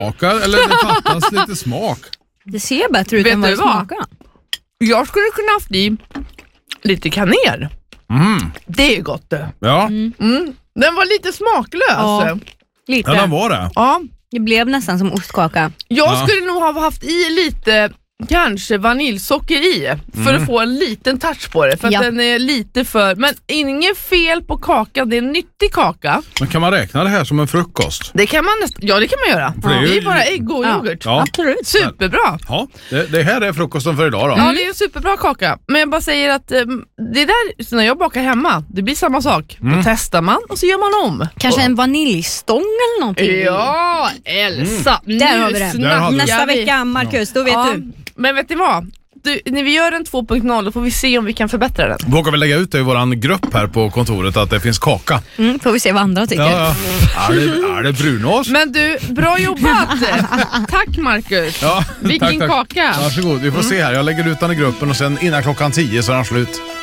Smakar, eller det fattas lite smak. Det ser bättre ut än vad det smakar. Jag skulle kunna haft i lite kanel. Det är gott det. Ja. Den var lite smaklös. Ja, lite. Ja, den var det. Ja. Det blev nästan som ostkaka. Jag skulle nog ha haft i lite kanske vaniljsocker i för att få en liten touch på det, för att den är lite för, men inget fel på kakan, det är en nyttig kaka. Men kan man räkna det här som en frukost? Det kan man ja, det kan man göra. Det är bara ägg och yoghurt. Ja. Absolut. Superbra. Ja, det här är frukosten för idag då. Ja, det är en superbra kaka. Men jag bara säger att det där, så när jag bakar hemma, det blir samma sak. Då testar man och så gör man om. Kanske en vaniljstång eller någonting. Ja, Elsa. Där har vi det. Nästa vecka, Marcus, då vet du. Men vet ni vad? När vi gör en 2.0 då får vi se om vi kan förbättra den. Vågar vi lägga ut det i våran grupp här på kontoret att det finns kaka? Får vi se vad andra tycker. Ja. Är det brunost? Men du, bra jobbat! Tack Marcus. Ja, vilken tack. kaka. Varsågod, vi får se här. Jag lägger ut den i gruppen och sen innan klockan 10 så är den slut.